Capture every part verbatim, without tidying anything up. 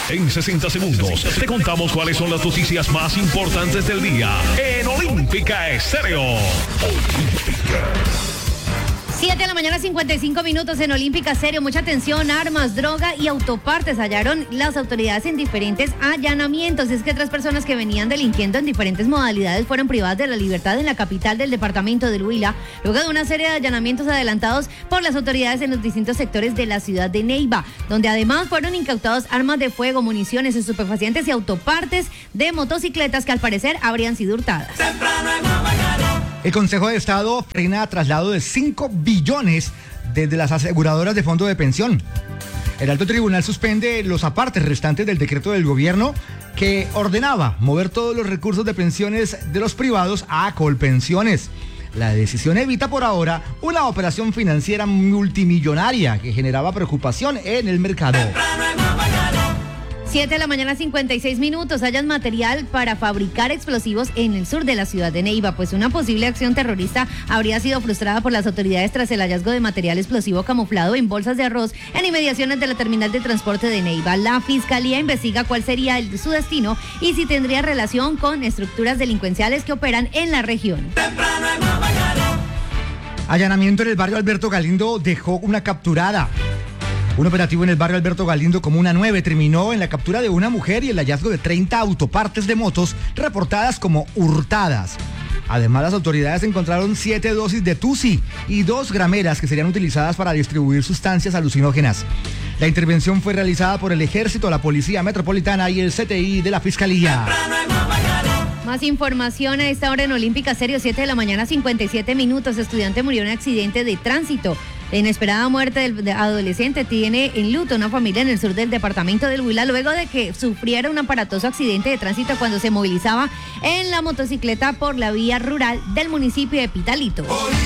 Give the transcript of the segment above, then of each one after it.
En sesenta segundos te contamos cuáles son las noticias más importantes del día en Olímpica Estéreo. Olímpica. siete de la mañana, cincuenta y cinco minutos en Olímpica Estéreo. Mucha atención, armas, droga y autopartes hallaron las autoridades en diferentes allanamientos. Es que tres personas que venían delinquiendo en diferentes modalidades fueron privadas de la libertad en la capital del departamento del Huila, luego de una serie de allanamientos adelantados por las autoridades en los distintos sectores de la ciudad de Neiva, donde además fueron incautados armas de fuego, municiones, estupefacientes y autopartes de motocicletas que al parecer habrían sido hurtadas. El Consejo de Estado frena traslado de cinco billones desde las aseguradoras de fondo de pensión. El Alto Tribunal suspende los apartes restantes del decreto del gobierno que ordenaba mover todos los recursos de pensiones de los privados a Colpensiones. La decisión evita por ahora una operación financiera multimillonaria que generaba preocupación en el mercado. siete de la mañana, cincuenta y seis minutos. Hallan material para fabricar explosivos en el sur de la ciudad de Neiva, pues una posible acción terrorista habría sido frustrada por las autoridades tras el hallazgo de material explosivo camuflado en bolsas de arroz en inmediaciones de la terminal de transporte de Neiva. La Fiscalía investiga cuál sería el, su destino y si tendría relación con estructuras delincuenciales que operan en la región. Allanamiento en el barrio Alberto Galindo dejó una capturada. Un operativo en el barrio Alberto Galindo, Comuna nueve, terminó en la captura de una mujer y el hallazgo de treinta autopartes de motos reportadas como hurtadas. Además, las autoridades encontraron siete dosis de Tusi y dos grameras que serían utilizadas para distribuir sustancias alucinógenas. La intervención fue realizada por el Ejército, la Policía Metropolitana y el C T I de la Fiscalía. Más información a esta hora en Olímpica Estéreo, siete de la mañana, cincuenta y siete minutos. Estudiante murió en un accidente de tránsito. La inesperada muerte del adolescente tiene en luto una familia en el sur del departamento del Huila luego de que sufriera un aparatoso accidente de tránsito cuando se movilizaba en la motocicleta por la vía rural del municipio de Pitalito.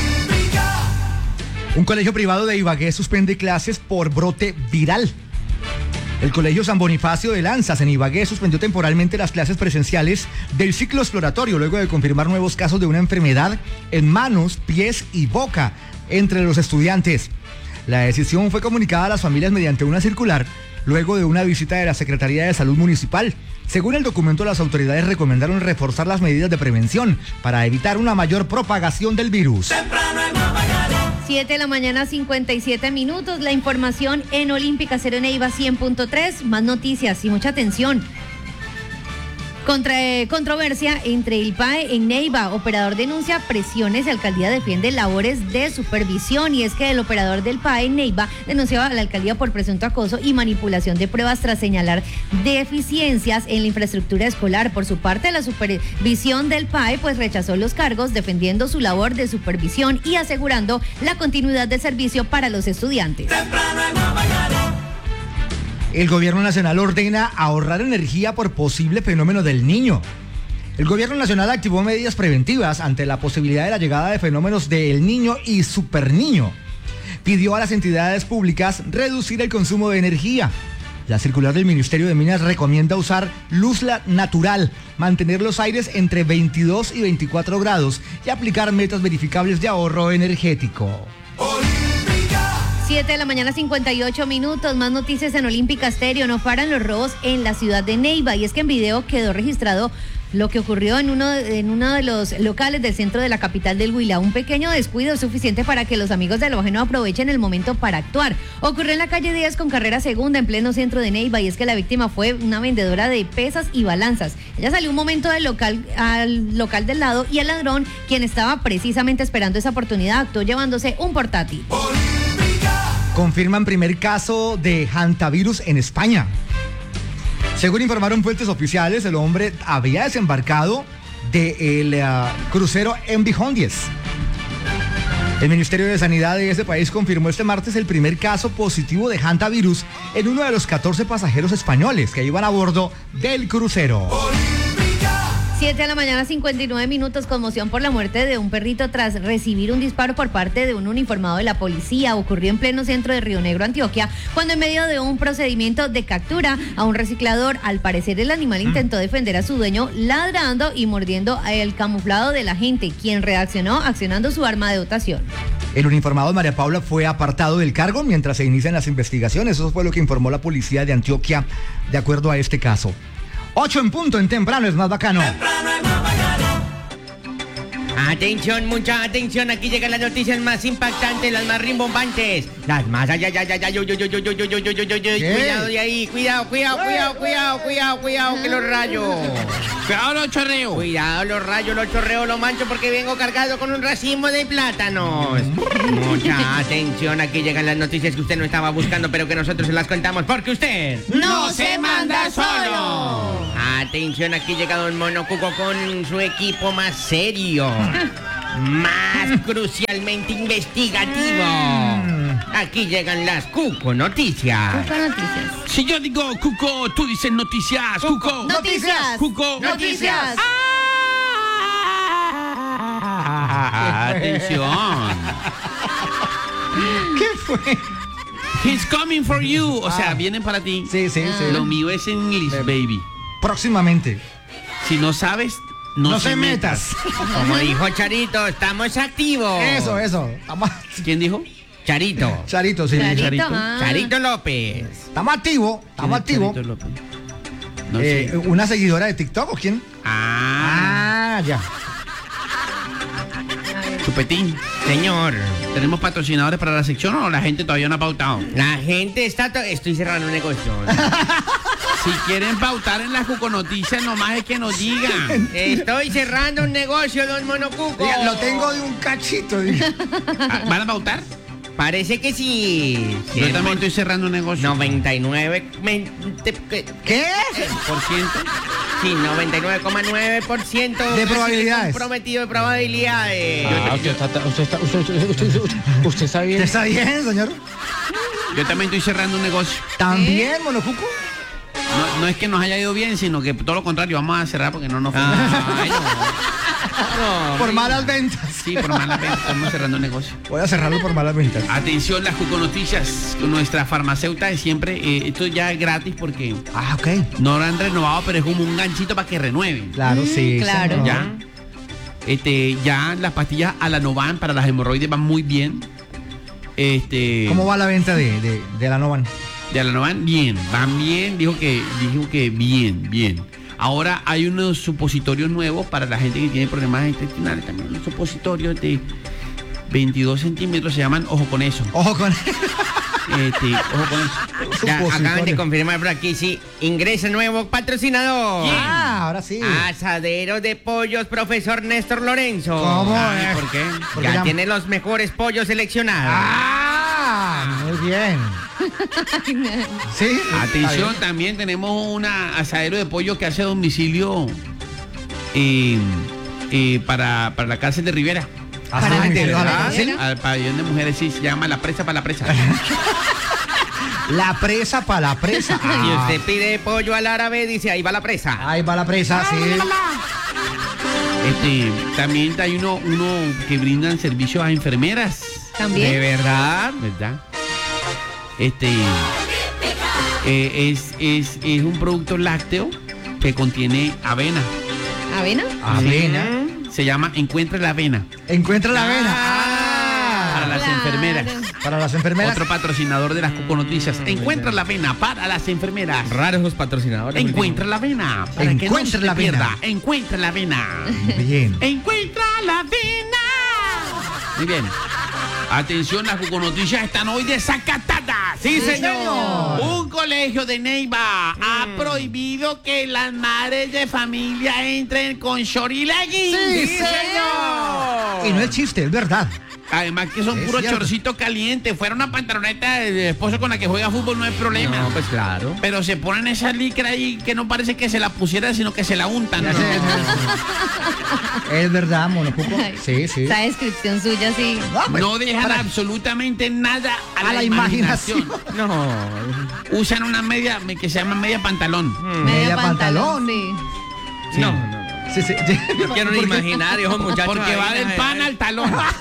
Un colegio privado de Ibagué suspende clases por brote viral. El Colegio San Bonifacio de Lanzas en Ibagué suspendió temporalmente las clases presenciales del ciclo exploratorio luego de confirmar nuevos casos de una enfermedad en manos, pies y boca entre los estudiantes. La decisión fue comunicada a las familias mediante una circular luego de una visita de la Secretaría de Salud Municipal. Según el documento, las autoridades recomendaron reforzar las medidas de prevención para evitar una mayor propagación del virus. siete de la mañana, cincuenta y siete minutos. La información en Olímpica Estéreo Neiva cien punto tres. Más noticias y mucha atención. Contra, eh, controversia entre el P A E en Neiva. Operador denuncia presiones y alcaldía defiende labores de supervisión. Y es que el operador del P A E en Neiva denunció a la alcaldía por presunto acoso y manipulación de pruebas tras señalar deficiencias en la infraestructura escolar. Por su parte, la supervisión del P A E pues rechazó los cargos, defendiendo su labor de supervisión y asegurando la continuidad del servicio para los estudiantes. El gobierno nacional ordena ahorrar energía por posible fenómeno del Niño. El gobierno nacional activó medidas preventivas ante la posibilidad de la llegada de fenómenos del Niño y Superniño. Pidió a las entidades públicas reducir el consumo de energía. La circular del Ministerio de Minas recomienda usar luz natural, mantener los aires entre veintidós y veinticuatro grados y aplicar metas verificables de ahorro energético. siete de la mañana, cincuenta y ocho minutos. Más noticias en Olímpica Estéreo. No paran los robos en la ciudad de Neiva. Y es que en video quedó registrado lo que ocurrió en uno, en uno de los locales del centro de la capital del Huila. Un pequeño descuido es suficiente para que los amigos de lo ajeno aprovechen el momento para actuar. Ocurrió en la calle Díaz con carrera segunda en pleno centro de Neiva. Y es que la víctima fue una vendedora de pesas y balanzas. Ella salió un momento del local al local del lado y el ladrón, quien estaba precisamente esperando esa oportunidad, actuó llevándose un portátil. Confirman primer caso de hantavirus en España. Según informaron fuentes oficiales, el hombre había desembarcado del uh, crucero M V Hondies. El Ministerio de Sanidad de ese país confirmó este martes el primer caso positivo de hantavirus en uno de los catorce pasajeros españoles que iban a bordo del crucero. siete de la mañana, cincuenta y nueve minutos. Conmoción por la muerte de un perrito tras recibir un disparo por parte de un uniformado de la policía. Ocurrió en pleno centro de Río Negro, Antioquia, cuando en medio de un procedimiento de captura a un reciclador, al parecer el animal intentó defender a su dueño ladrando y mordiendo el camuflado del agente, quien reaccionó accionando su arma de dotación. El uniformado María Paula fue apartado del cargo mientras se inician las investigaciones. Eso fue lo que informó la policía de Antioquia de acuerdo a este caso. Ocho en punto en Temprano es más bacano. Temprano es más bacano. Atención, mucha atención, aquí llegan las noticias más impactantes, las más rimbombantes, las más ay, ay, ay, ay, ay, uy, uy, uy, uy, uy, uy, uy, uy, uy, cuidado de ahí, cuidado, cuidado, cuidado, cuidado, cuidado, cuidado, que los rayos. Cuidado los chorreos. Cuidado los rayos, los chorreos, los mancho porque vengo cargado con un racimo de plátanos. Mucha atención, aquí llegan las noticias que usted no estaba buscando, pero que nosotros se las contamos porque usted ¡No se manda solo! Atención, aquí llega Don Mono Cuco con su equipo más serio, más crucialmente investigativo. Aquí llegan las Cuco Noticias. Cuco Noticias. Si yo digo Cuco, tú dices noticias. Cuco. Noticias. Cuco. Noticias. Ah, atención. ¿Qué fue? He's coming for you. O sea, Ah. vienen para ti. Sí, sí, sí. Lo mío es en inglés, baby. Próximamente. Si no sabes, no, No se se metas. Como dijo Charito, estamos activos. Eso, eso. Estamos, ¿Quién dijo? Charito. Charito, sí. Charito, Charito. ah. Charito López. Estamos activos. Estamos ¿Quién es activos. Charito López? No Eh, sé. ¿Una seguidora de TikTok o quién? Ah, Ah, ya. Chupetín. Señor, ¿Tenemos patrocinadores para la sección o la gente todavía no ha pautado? la gente está... to- Estoy cerrando un negocio. Si quieren pautar en las Cuco Noticias, nomás es que nos digan. Estoy cerrando un negocio, Don Monocuco. Diga, lo tengo de un cachito. diga. Ah, ¿Van a pautar? Parece que sí. Yo también estoy cerrando un negocio. noventa y nueve men- te- ¿qué? ¿Qué? ¿Por ciento? Sí, noventa y nueve coma nueve por ciento De probabilidades. Prometido de probabilidades. Ah, usted está, usted está, usted, usted, usted, usted, usted está bien. ¿Está bien, señor? Yo también estoy cerrando un negocio. ¿También, Monocuco? No, no es que nos haya ido bien, sino que todo lo contrario, vamos a cerrar porque no nos fue. Ay, no. No, Por mi- malas ventas. Sí, por malas ventas, estamos cerrando un negocio. Voy a cerrarlo por malas ventas. Atención, las Cuco Noticias, nuestra farmacéutica de siempre. Eh, esto ya es gratis porque Ah, ok. no lo han renovado, pero es como un ganchito para que renueven. Claro, sí. Mm, claro. señor. Ya. Este, ya las pastillas Alanovan para las hemorroides van muy bien. Este, ¿Cómo va la venta de, de, de la Novan? de Alanovan, bien, van bien, dijo que, dijo que bien, bien. Ahora hay unos supositorios nuevos para la gente que tiene problemas intestinales, también unos supositorios de veintidós centímetros, se llaman Ojo con eso. Ojo con... Este, ojo con eso. Ya, acaban de Supositorio. confirmar por aquí, sí. Ingresa nuevo patrocinador. Ah, ahora sí. Asadero de pollos, profesor Néstor Lorenzo. ¿Cómo Ay, es? ¿por qué? Porque Ya ya- tiene los mejores pollos seleccionados. Ah, muy bien. Sí. Atención, está también tenemos una asadero de pollo que hace domicilio eh, eh, para, para la cárcel de Rivera. bien. Ah, Para sí, la ¿de tele, verdad? ¿verdad? ¿Sí? Al pabellón de mujeres, sí, se llama La Presa para la Presa. La presa para la presa. Si Ah, usted pide pollo al árabe, dice, ahí va la presa. ahí va la presa, sí. Este, también hay uno, uno que brindan servicios a enfermeras, También. ¿De verdad? ¿verdad? Este eh, es, es, es un producto lácteo que contiene avena. ¿Avena? Avena. Se llama Encuentra la Avena Encuentra la avena. para Ah, las Claro. enfermeras. para las enfermeras. Otro patrocinador de las Cuco Noticias. Encuentra la avena para las enfermeras. Raros los patrocinadores. Encuentra la avena para que no Encuentra se te la avena. pierda. Encuentra la avena. Bien. Encuentra la avena. Muy bien. Atención, las Cuco Noticias están hoy desacatadas. Sí, señor. Un colegio de Neiva ha prohibido que las madres de familia entren con short y leggings. Sí, señor. Y no es chiste, es verdad. Además que son Es puros cierto. chorcitos calientes. Fuera una pantaloneta de esposo con la que juega fútbol, no hay problema. No, pues claro. Pero se ponen esa licra ahí que no parece que se la pusiera, sino que se la untan. Ya ¿no? sé, Es verdad, Monocuco. Ay, Sí, sí. Esa descripción suya, sí. pues, No dejan para- absolutamente nada a, a la, la imaginación. imaginación. No. Usan una media que se llama media pantalón. Media pantalón. Sí. Sí. No, no, no. Sí, sí. No quiero ni ¿Por qué? imaginar, esos muchachos. Porque ahí, va del ay, pan ay. al talón. Ay,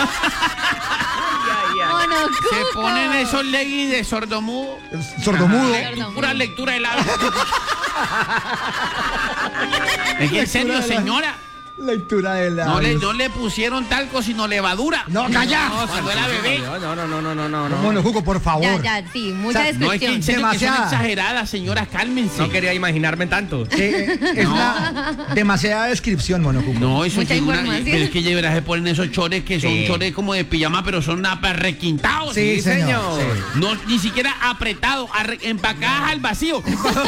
ay. Monocuco. Se ponen esos leggings de sordomudo. Sordomudo. Le- Pura lectura de labios. Es que en serio, señora. Lectura de la. No le, no le pusieron talco, sino levadura. No, calla. No, cuando era bebé. No, no, no, no, no, no, no. Monocuco, por favor. Ya, ya, sí, mucha O sea, No es que descripción. en serio que son Demasiada. exageradas, señoras, cálmense. No quería imaginarme tanto. Eh, es No. una demasiada descripción, Monocuco. No, eso Mucha es una, información. pero es que de verdad se ponen esos chores que son Sí. chores como de pijama, pero son napa requintados. Sí, señor. sí. No, ni siquiera apretados, arre- empacadas al vacío.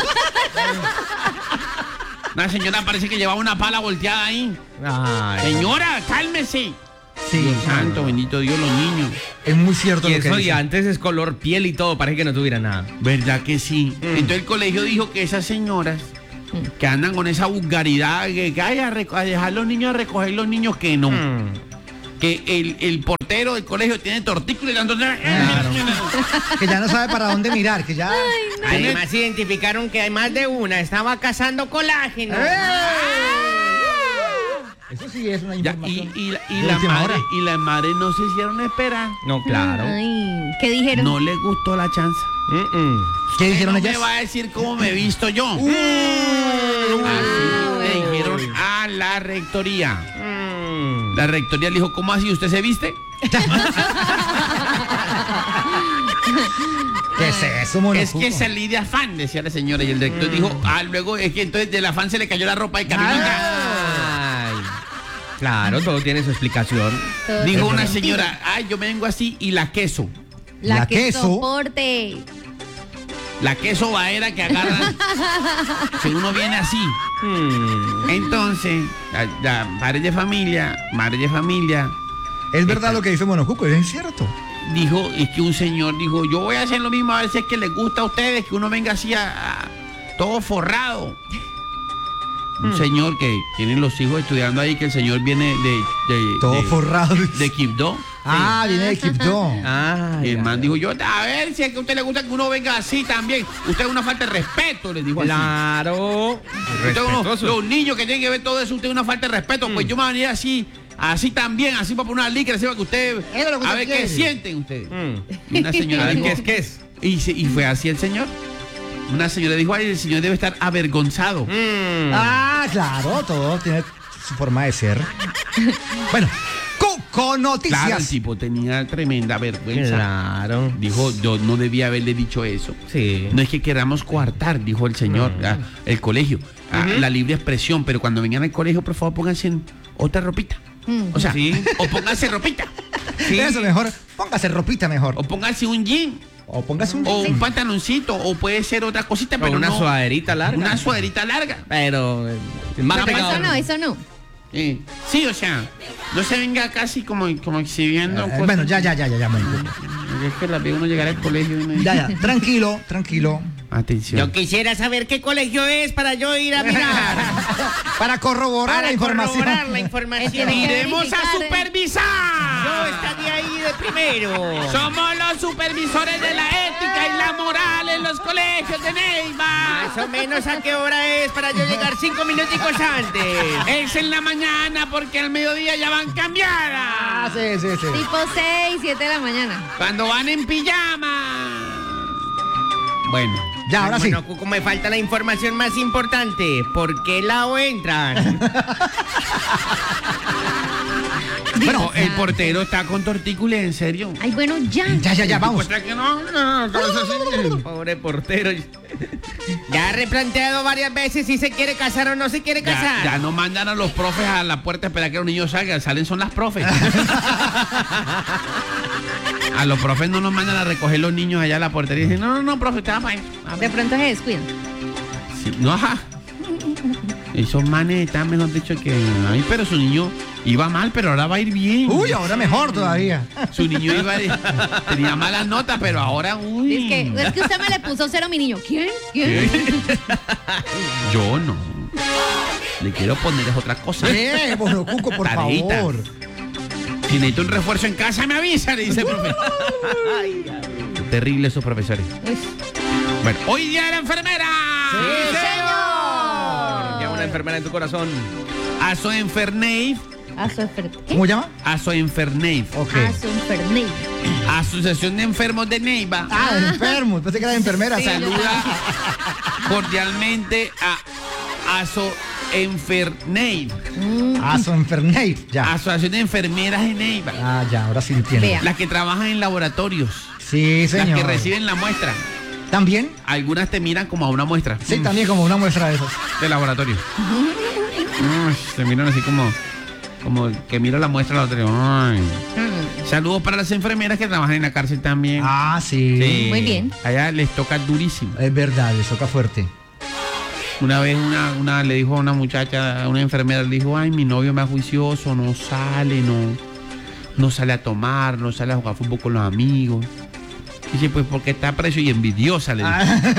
La señora parece que llevaba una pala volteada ahí. Ay. Señora, cálmese. Sí, Dios santo, bendito Dios, los niños. es muy cierto Y lo que eso dice. y antes es color piel y todo, parece que no tuviera nada. ¿Verdad que sí? Entonces el colegio dijo que esas señoras que andan con esa vulgaridad, que, que ay, a, reco- a dejar los niños, a recoger los niños, que no. Mm. Que el, el portero del colegio tiene tortícolis y entonces... Que ya no sabe para dónde mirar, que ya. Además identificaron que hay más de una. Estaba cazando colágeno. Eso sí es una Ya, información. y, y, la- y de la última madre, hora. y la madre no se hicieron esperar. No, claro. Ay, ¿qué dijeron? No le gustó la chance. Mm-mm. ¿Qué dijeron no ellas? me va a decir cómo me he visto yo. Uh. Así le dijeron a la rectoría. Mm. La rectoría le dijo, ¿cómo así usted se viste? ¿Qué es eso, Monocuco? Es que salí de afán, decía la señora. Y el director Mm. dijo, ah, luego es que entonces del afán se le cayó la ropa de camino a casa. Ay. Claro, todo tiene su explicación. Todo Dijo tiene una sentido. señora, ay, yo me vengo así y la queso. La, La que queso. soporte. La queso vaera que agarra si uno viene así. Mm. Entonces, la, la madre de familia, madre de familia, Es verdad lo que dice Monocuco, es cierto. dijo, es que un señor dijo, yo voy a hacer lo mismo a ver si es que les gusta a ustedes, que uno venga así a, a- todo forrado. Un señor que tiene los hijos estudiando ahí, que el señor viene de... de Todo de- forrado. De Quibdó. Ah, viene de Quibdó. Ay, Y el ay, man ay. dijo, yo, a ver si es que a usted le gusta que uno venga así también. Usted es una falta de respeto, le dijo así. Claro. Usted uno- Respetuoso. los niños que tienen que ver todo eso, usted es una falta de respeto. Pues yo me venía así, así también, así para poner una licra, así para que usted, Eso es lo que a usted ver qué quiere. sienten ustedes. Mm. Y una señora A ver, dijo, ¿qué es qué es? Y, se- y fue así el señor. Una señora dijo, ay, el señor debe estar avergonzado. Mm. Ah, claro, todo tiene su forma de ser. Bueno, Cuco Noticias. Claro, el tipo tenía tremenda vergüenza. Claro. Dijo, yo no debía haberle dicho eso. Sí. No es que queramos coartar, dijo el señor, ah, el colegio, ah, la libre expresión, pero cuando vengan al colegio, por favor, pónganse en otra ropita. Mm. O sea, Sí. o pónganse ropita, Eso mejor, póngase ropita mejor. o pónganse un jean, O póngase un. o un pantaloncito, o puede ser otra cosita, O pero una no, sudaderita larga. una sudaderita larga. Pero eh, más No, pegado. eso no, eso no. Eh, sí, o sea, no se venga casi como, como exhibiendo. Eh, cosas. bueno, ya, ya, ya, ya, ya, Monocuco. Es que la ve uno llegar al colegio y uno- Ya, ya, tranquilo, tranquilo. Atención. Yo quisiera saber qué colegio es para yo ir a mirar. Para corroborar para la información. corroborar la información. Tiene que Iremos a verificar. supervisar. Yo estaría ahí de primero. Somos los supervisores de la ética y la moral en los colegios de Neiva. Más o menos a qué hora es para yo llegar cinco minuticos antes. Es en la mañana porque al mediodía ya van Ah, cambiadas. sí, sí, sí. Tipo seis, siete de la mañana. Cuando van en pijama. Bueno, Ya, ahora sí. Bueno, Cuco, me falta la información más importante. ¿Por qué lado entran? bueno, el portero está con tortícolis, en serio. Ay, bueno, ya. Ya, ya, ya, vamos. Pues, que no, no, no, todo eso sí. Pobre portero. Ya ha replanteado varias veces si se quiere casar o no se quiere Ya, casar. ya no mandan a los profes a la puerta a esperar que los niños salgan, salen son las profes. A los profes no nos mandan a recoger los niños allá a la portería y dicen, no, no, no, profe, te va para ahí. De pronto se descuidan. Sí, no, ajá. Esos manes están, mejor dicho, que ay, pero su niño iba mal, pero ahora va a ir bien. Uy, ahora mejor todavía. Su niño iba tenía malas notas, pero ahora, uy. Es que, es que usted me le puso cero a mi niño. ¿Quién? ¿Quién? Yo no. Le quiero poner es otra cosa. Eh, Monocuco, por Tareita. favor. Si necesito un refuerzo en casa, me avisa, le dice el profe. Qué terrible esos profesores. Uy. Bueno, hoy día de la enfermera. ¡Sí, señor! Ya una enfermera en tu corazón. Asoenferneif. Asofer- ¿Qué? ¿Cómo llama? Asoenferneif. Ok. Asoferneif. Asociación de Enfermos de Neiva. Ah, de enfermo. Pensé que era de enfermera. Sí, Salud. Saluda cordialmente a Aso Enferneid, Aso Enferneid, ya. Asociación de Enfermeras de Neiva. Ah, ya, ahora sí entiendo. Vea. Las que trabajan en laboratorios, Sí, las señor. que reciben la muestra. ¿También? Algunas te miran como a una muestra Sí, también como una muestra de esas. de laboratorio. Uy, te miran así como, como que mira la muestra de laboratorio. Ay. Mm, Saludos para las enfermeras que trabajan en la cárcel también. Ah, sí. Sí. Muy bien. Allá les toca durísimo. Es verdad, les toca fuerte. Una vez una, una le dijo a una muchacha, a una enfermera, le dijo, ay, mi novio más juicioso, no sale, no, no sale a tomar, no sale a jugar fútbol con los amigos. Dice, pues porque está preso y envidiosa, le dijo.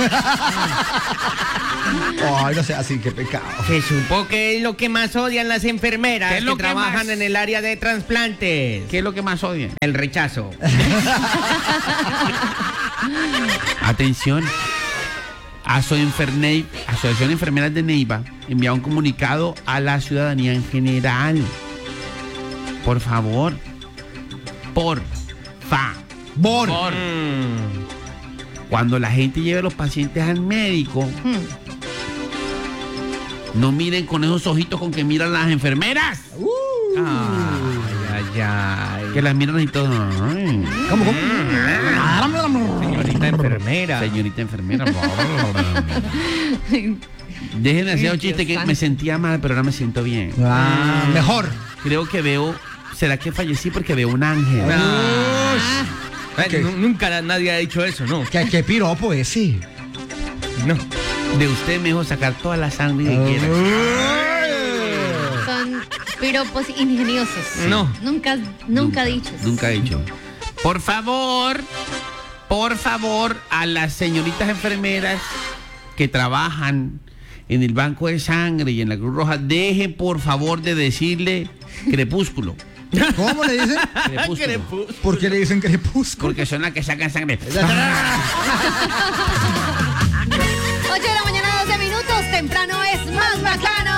Ay, no sé, así, qué pecado. Se supo que es lo que más odian las enfermeras ¿Qué es lo que que trabajan más? en el área de trasplantes. ¿Qué es lo que más odian? El rechazo. Atención. Aso Enferneid, Asociación de Enfermeras de Neiva, envía un comunicado a la ciudadanía en general. Por favor. Por Bor. favor. Mm. Cuando la gente lleve a los pacientes al médico, mm. no miren con esos ojitos con que miran las enfermeras. Ay, ay, ay. Que las miran y todo. Ay, ¿Cómo, cómo? Señorita enfermera. señorita enfermera. Dejen de hacer un Ay, chiste Dios que santo. me sentía mal, pero ahora me siento bien. Ah, mejor. Creo que veo. ¿Será que fallecí porque veo un ángel? Ah, Ay, ¿Qué? nu- Nunca nadie ha dicho eso, ¿no? ¿Qué, qué piropo ese? No. De usted mejor sacar toda la sangre que quiera. son piropos ingeniosos. No. Nunca, nunca dichos. Nunca he dicho. Por favor, por favor, a las señoritas enfermeras que trabajan en el banco de sangre y en la Cruz Roja, dejen por favor de decirle crepúsculo. ¿Cómo le dicen? Crepúsculo. ¿Por qué le dicen crepúsculo? Porque son las que sacan sangre. ocho de la mañana, doce minutos. Temprano es más bacano.